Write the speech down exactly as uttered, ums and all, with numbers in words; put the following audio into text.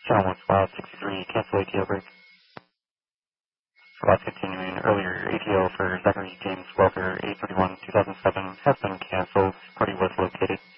Channel one squad sixty-three, cancel A T O break. Squad continuing earlier, A T O for Zachary James Welker, eight thirty-one two thousand seven, has been canceled. Party was located.